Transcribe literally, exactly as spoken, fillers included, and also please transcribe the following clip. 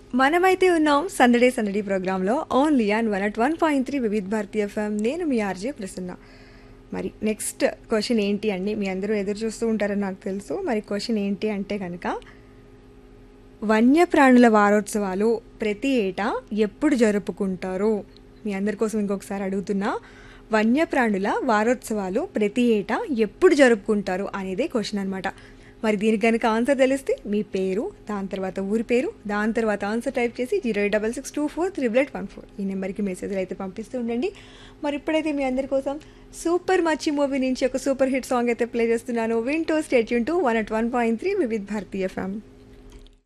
మనమైతే ఉన్నాం సందడే సందడి ప్రోగ్రాంలో only on one at one point three Vividh Bharati FM. నేను మీ ఆర్జే ప్రసన్న. మరి నెక్స్ట్ క్వశ్చన్ ఏంటి అండి, మీ అందరూ ఎదురు చూస్తూ ఉంటారని నాకు తెలుసు. మరి క్వశ్చన్ ఏంటి అంటే కనుక, వన్యప్రాణుల వారోత్సవాలు ప్రతి ఏటా ఎప్పుడు జరుపుకుంటారు? మీ అందరి కోసం ఇంకొకసారి అడుగుతున్నా, వన్యప్రాణుల వారోత్సవాలు ప్రతి ఏటా ఎప్పుడు జరుపుకుంటారు అనేదే క్వశ్చన్ అనమాట. మరి దీనికి కనుక ఆన్సర్ తెలిస్తే మీ పేరు, దాని తర్వాత ఊరి పేరు, దాని తర్వాత ఆన్సర్ టైప్ చేసి zero eight double six two four triple eight one four ఈ నెంబర్కి మెసేజ్లు అయితే పంపిస్తూ ఉండండి. మరి ఇప్పుడైతే మీ అందరి కోసం సూపర్ మచ్చి మూవీ నుంచి ఒక సూపర్ హిట్ సాంగ్ అయితే ప్లే చేస్తున్నాను. వింటూ state Yoon to one at one point three Vividh Bharati FM.